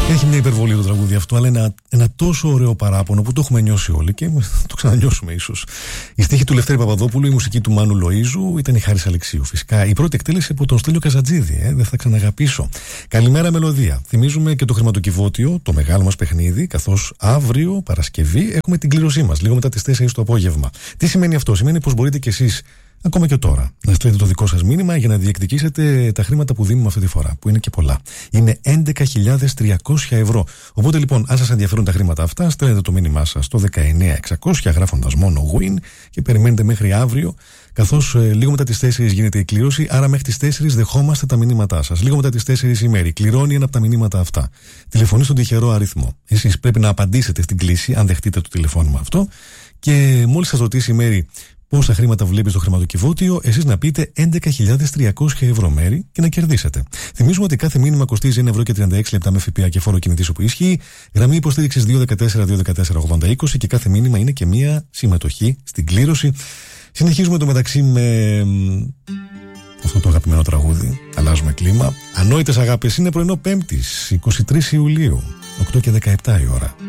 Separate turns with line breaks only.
Έχει μια υπερβολή το τραγούδι αυτό, αλλά ένα τόσο ωραίο παράπονο που το έχουμε νιώσει όλοι και το ξανανιώσουμε ίσως. Η στίχη του Λευτέρη Παπαδόπουλου, η μουσική του Μάνου Λοΐζου, ήταν η Χάρης Αλεξίου. Φυσικά η πρώτη εκτέλεση από τον Στέλιο Καζατζίδη, δεν θα ξαναγαπήσω. Καλημέρα μελωδία. Θυμίζουμε και το χρηματοκιβώτιο, το μεγάλο μας παιχνίδι, καθώς αύριο Παρασκευή έχουμε την κλήρωσή μας, λίγο μετά τις 4 το απόγευμα. Τι σημαίνει αυτό? Σημαίνει πως μπορείτε κι εσείς, ακόμα και τώρα, να στείλετε το δικό σας μήνυμα για να διεκδικήσετε τα χρήματα που δίνουμε αυτή τη φορά, που είναι και πολλά. Είναι 11.300 ευρώ. Οπότε λοιπόν, αν σας ενδιαφέρουν τα χρήματα αυτά, στέλνετε το μήνυμά σας στο 19600 γράφοντας μόνο win και περιμένετε μέχρι αύριο, καθώς λίγο μετά τις 4 γίνεται η κλήρωση. Άρα μέχρι τις 4 δεχόμαστε τα μηνύματά σας. Λίγο μετά τις 4 η Μέρη κληρώνει ένα από τα μηνύματα αυτά. Τηλεφωνεί στον τυχερό αριθμό. Εσείς πρέπει να απαντήσετε στην κλήση, αν δεχτείτε το τηλεφώνημα αυτό. Και μόλις σας ρωτήσει η Μέρη πόσα χρήματα βλέπει στο χρηματοκιβώτιο, εσείς να πείτε 11.300 ευρώ, Μέρη, και να κερδίσετε. Θυμίζουμε ότι κάθε μήνυμα κοστίζει 1 ευρώ και 36 λεπτά με ΦΠΑ και φόρο κινητής όπου ισχύει. Γραμμή υποστήριξης 214-214-8020 και κάθε μήνυμα είναι και μία συμμετοχή στην κλήρωση. Συνεχίζουμε το μεταξύ με αυτό το αγαπημένο τραγούδι. Αλλάζουμε κλίμα. Ανόητες αγάπες, είναι πρωινό Πέμπτης, 23 Ιουλίου, 8 και 17 η ώρα.